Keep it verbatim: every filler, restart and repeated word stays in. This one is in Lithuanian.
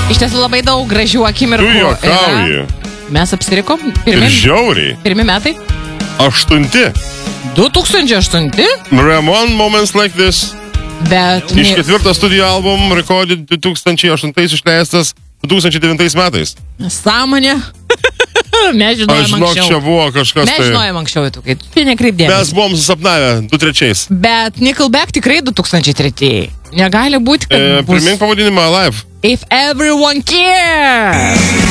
Iš tiesų labai daug gražių Tu akimirkų. juokauji. Mes apsirikom. Ir Pirmi, žiauriai. pirmi metai. Aštunti. du tūkstančiai aštunti. Ramon Moments Like This. Bet... Iš ni- ketvirto studijų album Recorded du tūkstančiai aštuntais išleistas du tūkstančiai devintais metais. Sąmonė. Mes Aš žinojom žinok, anksčiau. čia buvo kažkas Mes tai. žinojom anksčiau, tu kai tu nekreipdėmės. Mes buvom susapnavę du trečiais. Bet Nickelback tikrai du tūkstančiai tretieji. Negali būti, kad E, bus... primink pavadinimą Alive. If everyone cares.